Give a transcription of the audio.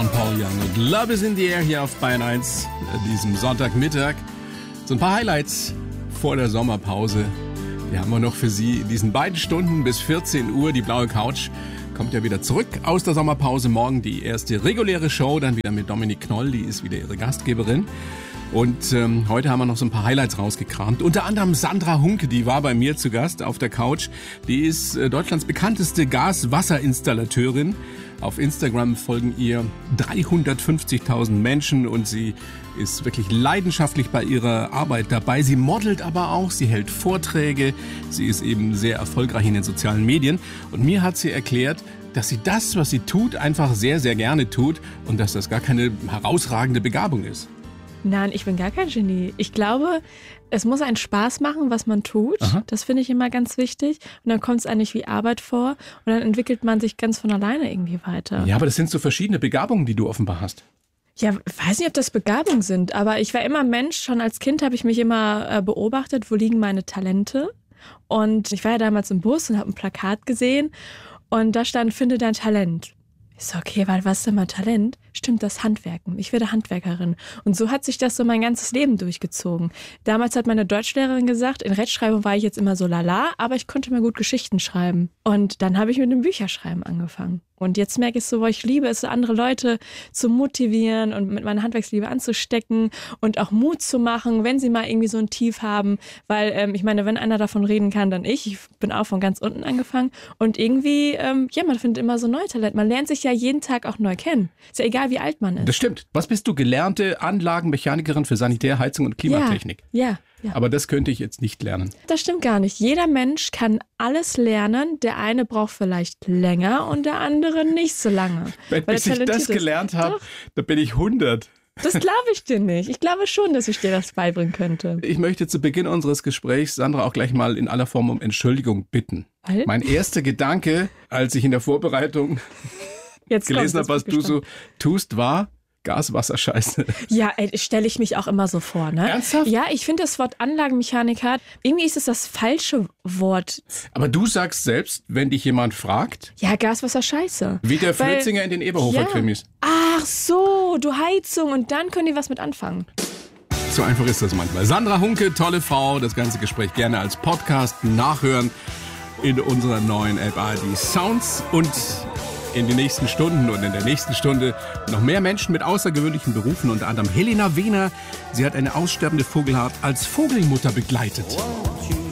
John Paul Young und Love is in the Air hier auf Bayern 1 diesem Sonntagmittag. So ein paar Highlights vor der Sommerpause. Die haben wir noch für Sie in diesen beiden Stunden bis 14 Uhr. Die blaue Couch kommt ja wieder zurück aus der Sommerpause. Morgen die erste reguläre Show, dann wieder mit Dominique Knoll, die ist wieder ihre Gastgeberin. Und heute haben wir noch so ein paar Highlights rausgekramt. Unter anderem Sandra Hunke, die war bei mir zu Gast auf der Couch. Die ist Deutschlands bekannteste Gas-Wasser-Installateurin. Auf Instagram folgen ihr 350.000 Menschen und sie ist wirklich leidenschaftlich bei ihrer Arbeit dabei. Sie modelt aber auch, sie hält Vorträge, sie ist eben sehr erfolgreich in den sozialen Medien. Und mir hat sie erklärt, dass sie das, was sie tut, einfach sehr, sehr gerne tut und dass das gar keine herausragende Begabung ist. Nein, ich bin gar kein Genie. Ich glaube, es muss einen Spaß machen, was man tut. Aha. Das finde ich immer ganz wichtig. Und dann kommt es eigentlich wie Arbeit vor und dann entwickelt man sich ganz von alleine irgendwie weiter. Ja, aber das sind so verschiedene Begabungen, die du offenbar hast. Ja, ich weiß nicht, ob das Begabungen sind, aber ich war immer Mensch. Schon als Kind habe ich mich immer beobachtet, wo liegen meine Talente. Und ich war ja damals im Bus und habe ein Plakat gesehen und da stand, finde dein Talent. Ich so, okay, was ist denn mein Talent? Stimmt, das Handwerken. Ich werde Handwerkerin. Und so hat sich das so mein ganzes Leben durchgezogen. Damals hat meine Deutschlehrerin gesagt, in Rechtschreibung war ich jetzt immer so lala, aber ich konnte mir gut Geschichten schreiben. Und dann habe ich mit dem Bücherschreiben angefangen. Und jetzt merke ich so, ich liebe es, so andere Leute zu motivieren und mit meiner Handwerksliebe anzustecken und auch Mut zu machen, wenn sie mal irgendwie so ein Tief haben. Weil ich meine, wenn einer davon reden kann, dann ich. Ich bin auch von ganz unten angefangen. Und irgendwie, man findet immer so neue Talente. Man lernt sich ja jeden Tag auch neu kennen. Ist ja egal, wie alt man ist. Das stimmt. Was bist du? Gelernte Anlagenmechanikerin für Sanitär, Heizung und Klimatechnik. Ja. Aber das könnte ich jetzt nicht lernen. Das stimmt gar nicht. Jeder Mensch kann alles lernen. Der eine braucht vielleicht länger und der andere nicht so lange. Bis ich das gelernt habe, da bin ich 100. Das glaube ich dir nicht. Ich glaube schon, dass ich dir das beibringen könnte. Ich möchte zu Beginn unseres Gesprächs Sandra auch gleich mal in aller Form um Entschuldigung bitten. Weil? Mein erster Gedanke, als ich in der Vorbereitung gelesen habe, was du so tust, war Gas, Wasser, Scheiße. Ja, stelle ich mich auch immer so vor, ne? Ernsthaft? Ja, ich finde das Wort Anlagenmechaniker, irgendwie ist es das falsche Wort. Aber du sagst selbst, wenn dich jemand fragt... Ja, Gas, Wasser, Scheiße. Wie der Flötzinger in den Eberhofer-Krimis. Ach so, du Heizung und dann können die was mit anfangen. So einfach ist das manchmal. Sandra Hunke, tolle Frau, das ganze Gespräch gerne als Podcast nachhören in unserer neuen App ARD Sounds und... in den nächsten Stunden und in der nächsten Stunde noch mehr Menschen mit außergewöhnlichen Berufen, unter anderem Helena Wehner. Sie hat eine aussterbende Vogelart als Vogelmutter begleitet. Wow.